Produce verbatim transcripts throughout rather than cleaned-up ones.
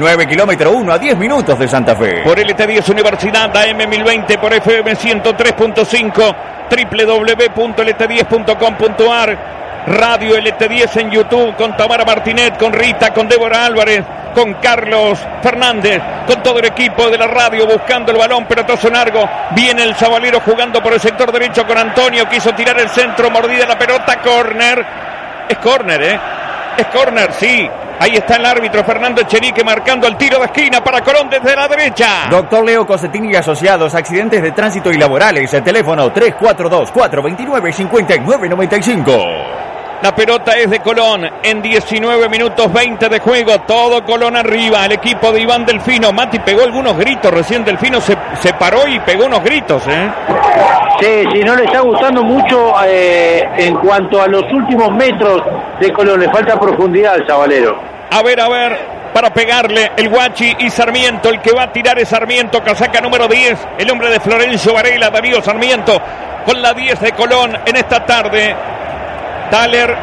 nueve kilómetro uno a diez minutos de Santa Fe. Por L T diez Universidad, A M mil veinte, por F M ciento tres punto cinco, doble u doble u doble u punto L T diez punto com punto a r, Radio L T diez en YouTube, con Tamara Martinet, con Rita, con Débora Álvarez, con Carlos Fernández, con todo el equipo de la radio buscando el balón, pelotazo largo, viene el Sabalero jugando por el sector derecho con Antonio, quiso tirar el centro, mordida la pelota, córner, es córner, eh, es córner, sí, ahí está el árbitro Fernando Echenique marcando el tiro de esquina para Colón desde la derecha. Doctor Leo Cosetini y Asociados, accidentes de tránsito y laborales, el teléfono tres cuatro dos, cuatro dos nueve, cinco nueve nueve cinco. La pelota es de Colón en diecinueve minutos veinte de juego. Todo Colón arriba. El equipo de Iván Delfino. Mati pegó algunos gritos recién. Delfino se, se paró y pegó unos gritos, ¿eh? Sí, sí, no le está gustando mucho eh, en cuanto a los últimos metros de Colón. Le falta profundidad al Sabalero. A ver, a ver. Para pegarle el Guachi y Sarmiento. El que va a tirar es Sarmiento. Casaca número diez. El hombre de Florencio Varela. Darío Sarmiento. Con la diez de Colón en esta tarde. Thaler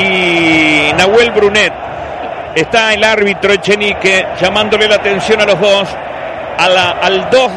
y Nahuel Brunet. Está el árbitro Echenique llamándole la atención a los dos, a la, al dos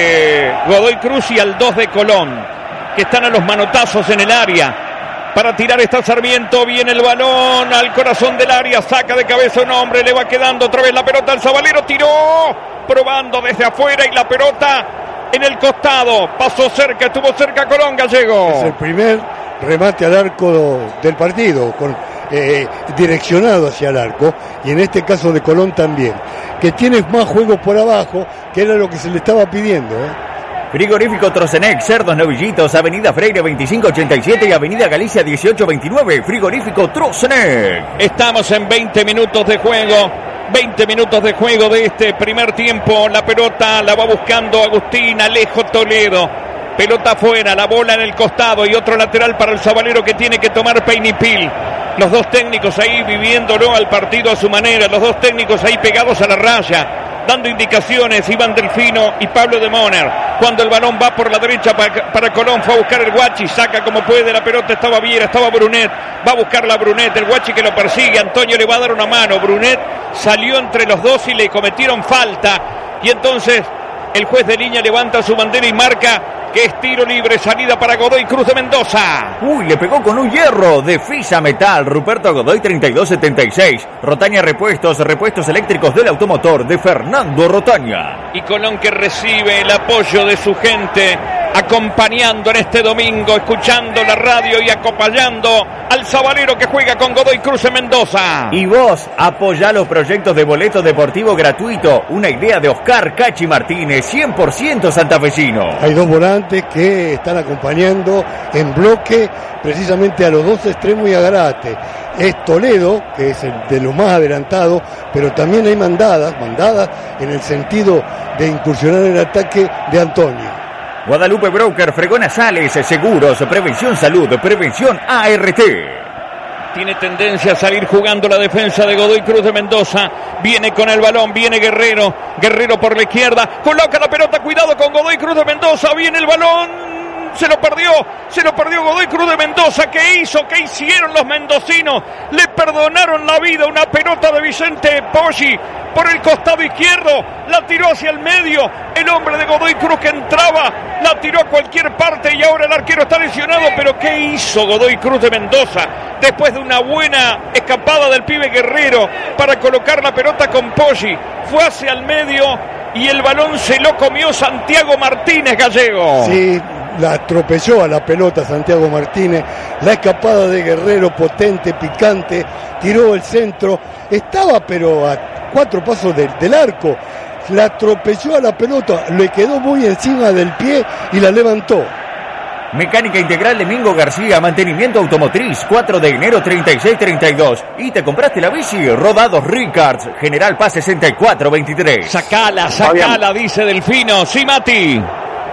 de Godoy Cruz y al dos de Colón, que están a los manotazos en el área. Para tirar está Sarmiento, viene el balón al corazón del área, saca de cabeza un hombre, le va quedando otra vez la pelota al Sabalero, tiró, probando desde afuera y la pelota en el costado, pasó cerca, estuvo cerca Colón, Gallego. Es el primer remate al arco del partido, con, eh, direccionado hacia el arco, y en este caso de Colón también, que tiene más juego por abajo, que era lo que se le estaba pidiendo, ¿eh? Frigorífico Trocenec, Cerdos Novillitos, Avenida Freire veinticinco ochenta y siete y Avenida Galicia dieciocho veintinueve, Frigorífico Trocenec. Estamos en veinte minutos de juego, veinte minutos de juego de este primer tiempo, la pelota la va buscando Agustín Alejo Toledo. Pelota afuera, la bola en el costado y otro lateral para el Sabalero que tiene que tomar Peinipil. Los dos técnicos ahí viviéndolo al partido a su manera, los dos técnicos ahí pegados a la raya, dando indicaciones, Iván Delfino y Pablo de Moner. Cuando el balón va por la derecha para, para Colón, fue a buscar el Guachi, saca como puede, la pelota estaba Viera, estaba Brunet, va a buscar la Brunet, el Guachi que lo persigue, Antonio le va a dar una mano, Brunet salió entre los dos y le cometieron falta, y entonces el juez de línea levanta su bandera y marca que es tiro libre, salida para Godoy Cruz de Mendoza. Uy, le pegó con un hierro de Fisa Metal, Ruperto Godoy treinta y dos setenta y seis. Rotaña Repuestos, repuestos eléctricos del automotor de Fernando Rotaña. Y Colón que recibe el apoyo de su gente, acompañando en este domingo, escuchando la radio y acompañando al Sabalero que juega con Godoy Cruz en Mendoza. Y vos, apoyá los proyectos de boleto deportivo gratuito, una idea de Oscar Cachi Martínez, cien por ciento santafesino. Hay dos volantes que están acompañando en bloque precisamente a los dos extremos y a Garate. Es Toledo, que es el de los más adelantados, pero también hay mandadas, mandadas en el sentido de incursionar en el ataque de Antonio. Guadalupe Broker, Fregona Sales, Seguros, Prevención Salud, Prevención A R T. Tiene tendencia a salir jugando la defensa de Godoy Cruz de Mendoza. Viene con el balón, viene Guerrero. Guerrero por la izquierda. Coloca la pelota, cuidado con Godoy Cruz de Mendoza. Viene el balón. Se lo perdió, se lo perdió Godoy Cruz de Mendoza. ¿Qué hizo? ¿Qué hicieron los mendocinos? Le perdonaron la vida. Una pelota de Vicente Poggi por el costado izquierdo. La tiró hacia el medio. El hombre de Godoy Cruz que entraba, la tiró a cualquier parte y ahora el arquero está lesionado. Pero ¿qué hizo Godoy Cruz de Mendoza? Después de una buena escapada del pibe Guerrero para colocar la pelota con Poggi, fue hacia el medio y el balón se lo comió Santiago Martínez, Gallego. Sí, la atropelló a la pelota Santiago Martínez. La escapada de Guerrero, potente, picante, tiró el centro, estaba pero a cuatro pasos del, del arco, la atropelló a la pelota, le quedó muy encima del pie y la levantó. Mecánica Integral de Mingo García, mantenimiento automotriz, cuatro de enero treinta y seis treinta y dos. ¿Y te compraste la bici? Rodados Ricards, General Paz sesenta y cuatro veintitrés. Sacala, sacala, dice Delfino. Sí, Mati.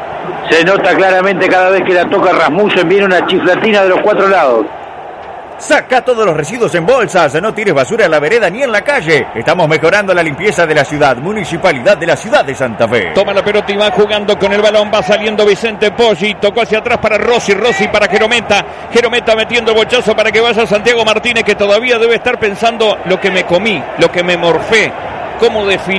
Se nota claramente cada vez que la toca Rasmussen, viene una chiflatina de los cuatro lados. Saca todos los residuos en bolsas, no tires basura en la vereda ni en la calle. Estamos mejorando la limpieza de la ciudad. Municipalidad de la ciudad de Santa Fe. Toma la pelota y va jugando con el balón, va saliendo Vicente Poggi, tocó hacia atrás para Rossi, Rossi para Jerometa, Jerometa metiendo el bochazo para que vaya Santiago Martínez, que todavía debe estar pensando lo que me comí, lo que me morfé, cómo definir.